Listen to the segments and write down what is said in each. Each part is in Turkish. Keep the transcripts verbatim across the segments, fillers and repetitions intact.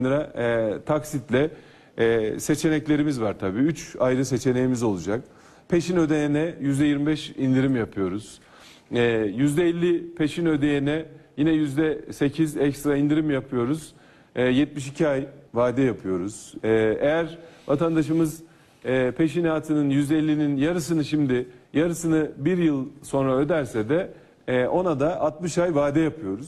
lira e, taksitle e, seçeneklerimiz var tabii. Üç ayrı seçeneğimiz olacak. Peşin ödeyene yüzde yirmi beş indirim yapıyoruz. E, yüzde elli peşin ödeyene yine yüzde sekiz ekstra indirim yapıyoruz. E, yetmiş iki ay vade yapıyoruz. E, eğer vatandaşımız e, peşinatının yüzde ellinin yarısını şimdi, yarısını bir yıl sonra öderse de e, ona da altmış ay vade yapıyoruz.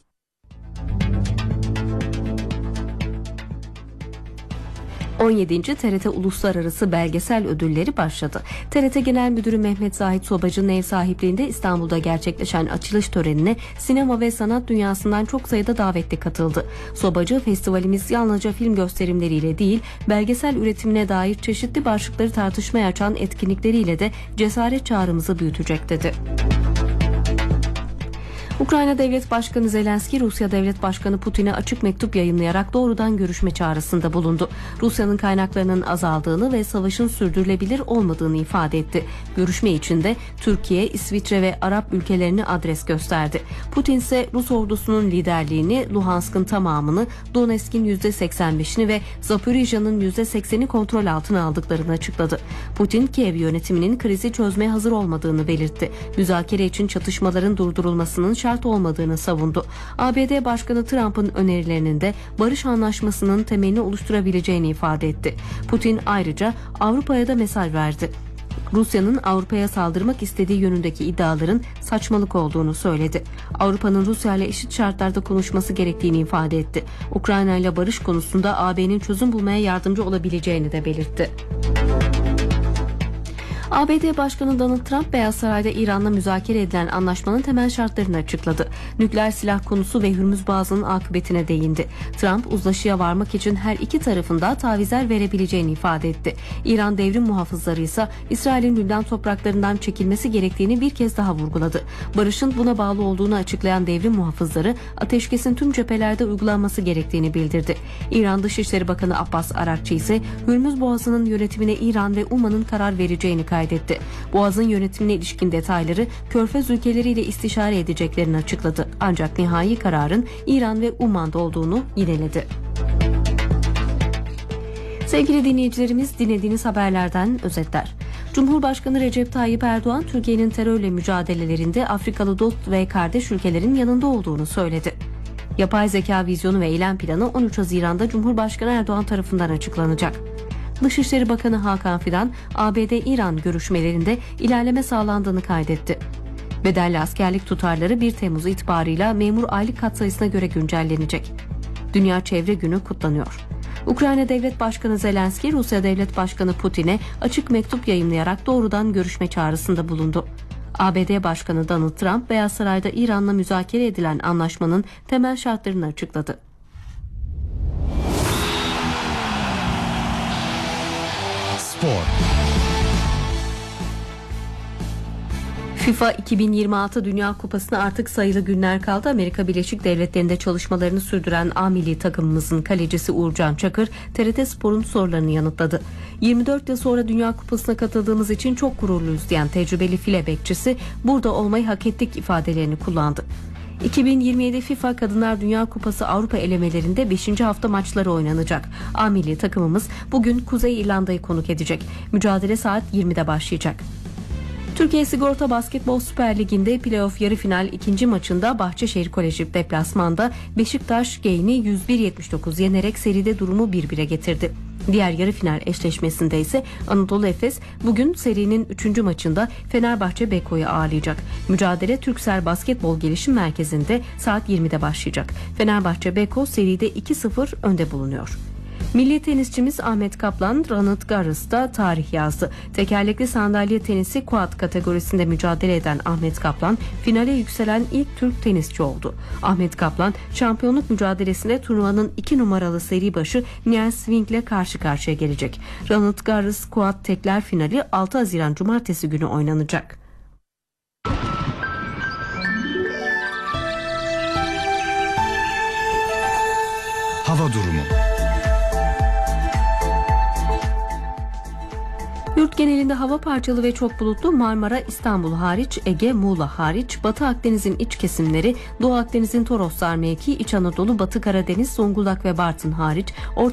on yedinci T R T Uluslararası Belgesel Ödülleri başladı. T R T Genel Müdürü Mehmet Zahit Sobacı'nın ev sahipliğinde İstanbul'da gerçekleşen açılış törenine sinema ve sanat dünyasından çok sayıda davetli katıldı. Sobacı, festivalimiz yalnızca film gösterimleriyle değil, belgesel üretimine dair çeşitli başlıkları tartışmaya açan etkinlikleriyle de cesaret çağrımızı büyütecek dedi. Ukrayna Devlet Başkanı Zelenski, Rusya Devlet Başkanı Putin'e açık mektup yayınlayarak doğrudan görüşme çağrısında bulundu. Rusya'nın kaynaklarının azaldığını ve savaşın sürdürülebilir olmadığını ifade etti. Görüşme için de Türkiye, İsviçre ve Arap ülkelerini adres gösterdi. Putin ise Rus ordusunun liderliğini, Luhansk'ın tamamını, Donetsk'in yüzde seksen beşini ve Zaporijya'nın yüzde seksenini kontrol altına aldıklarını açıkladı. Putin, Kiev yönetiminin krizi çözmeye hazır olmadığını belirtti. Müzakere için çatışmaların durdurulmasının şart olmadığını savundu. A B D Başkanı Trump'ın önerilerinin de barış anlaşmasının temelini oluşturabileceğini ifade etti. Putin ayrıca Avrupa'ya da mesaj verdi. Rusya'nın Avrupa'ya saldırmak istediği yönündeki iddiaların saçmalık olduğunu söyledi. Avrupa'nın Rusya ile eşit şartlarda konuşması gerektiğini ifade etti. Ukrayna ile barış konusunda A B'nin çözüm bulmaya yardımcı olabileceğini de belirtti. A B D Başkanı Donald Trump, Beyaz Saray'da İran'la müzakere edilen anlaşmanın temel şartlarını açıkladı. Nükleer silah konusu ve Hürmüz Boğazı'nın akıbetine değindi. Trump, uzlaşıya varmak için her iki tarafın da tavizler verebileceğini ifade etti. İran devrim muhafızları ise İsrail'in Lübnan topraklarından çekilmesi gerektiğini bir kez daha vurguladı. Barışın buna bağlı olduğunu açıklayan devrim muhafızları, ateşkesin tüm cephelerde uygulanması gerektiğini bildirdi. İran Dışişleri Bakanı Abbas Arakçı ise Hürmüz Boğazı'nın yönetimine İran ve Uman'ın karar vereceğini kaydetti. Boğaz'ın yönetimine ilişkin detayları Körfez ülkeleriyle istişare edeceklerini açıkladı. Ancak nihai kararın İran ve Uman'da olduğunu yineledi. Sevgili dinleyicilerimiz, dinlediğiniz haberlerden özetler. Cumhurbaşkanı Recep Tayyip Erdoğan, Türkiye'nin terörle mücadelelerinde Afrikalı dost ve kardeş ülkelerin yanında olduğunu söyledi. Yapay zeka vizyonu ve eylem planı on üç Haziran'da Cumhurbaşkanı Erdoğan tarafından açıklanacak. Dışişleri Bakanı Hakan Fidan, A B D-İran görüşmelerinde ilerleme sağlandığını kaydetti. Bedelli askerlik tutarları bir Temmuz itibarıyla memur aylık katsayısına göre güncellenecek. Dünya Çevre Günü kutlanıyor. Ukrayna Devlet Başkanı Zelenski, Rusya Devlet Başkanı Putin'e açık mektup yayımlayarak doğrudan görüşme çağrısında bulundu. A B D Başkanı Donald Trump, Beyaz Saray'da İran'la müzakere edilen anlaşmanın temel şartlarını açıkladı. FIFA iki bin yirmi altı Dünya Kupası'na artık sayılı günler kaldı. Amerika Birleşik Devletleri'nde çalışmalarını sürdüren A milli takımımızın kalecisi Uğurcan Çakır, T R T Spor'un sorularını yanıtladı. yirmi dört yıl sonra Dünya Kupası'na katıldığımız için çok gururluyuz diyen tecrübeli file bekçisi, burada olmayı hak ettik ifadelerini kullandı. iki bin yirmi yedi FIFA Kadınlar Dünya Kupası Avrupa elemelerinde beşinci hafta maçları oynanacak. A milli takımımız bugün Kuzey İrlanda'yı konuk edecek. Mücadele saat yirmide başlayacak. Türkiye Sigorta Basketbol Süper Ligi'nde playoff yarı final ikinci maçında Bahçeşehir Koleji deplasmanda Beşiktaş Gain'i yüz bir yetmiş dokuz yenerek seride durumu bir bire getirdi. Diğer yarı final eşleşmesinde ise Anadolu Efes bugün serinin üçüncü maçında Fenerbahçe Beko'yu ağırlayacak. Mücadele Türksel Basketbol Gelişim Merkezi'nde saat yirmide başlayacak. Fenerbahçe Beko seride iki sıfır önde bulunuyor. Milli tenisçimiz Ahmet Kaplan, Roland Garros'ta tarih yazdı. Tekerlekli sandalye tenisi quad kategorisinde mücadele eden Ahmet Kaplan, finale yükselen ilk Türk tenisçi oldu. Ahmet Kaplan, şampiyonluk mücadelesinde turnuvanın iki numaralı seri başı Niels Swing ile karşı karşıya gelecek. Roland Garros quad tekler finali altı Haziran Cumartesi günü oynanacak. Hava durumu. Yurt genelinde hava parçalı ve çok bulutlu. Marmara, İstanbul hariç, Ege, Muğla hariç, Batı Akdeniz'in iç kesimleri, Doğu Akdeniz'in Toroslar mevki, İç Anadolu, Batı Karadeniz, Zonguldak ve Bartın hariç, Orta